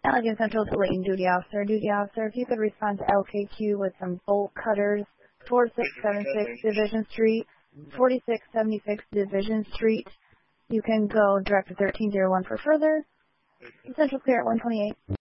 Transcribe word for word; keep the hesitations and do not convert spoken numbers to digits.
Allegan Central to Layton Duty Officer. Duty Officer, if you could respond to L K Q with some bolt cutters, forty-six seventy-six Division Street, forty-six seventy-six Division Street. You can go direct to thirteen oh one for further. Central clear at one twenty-eight.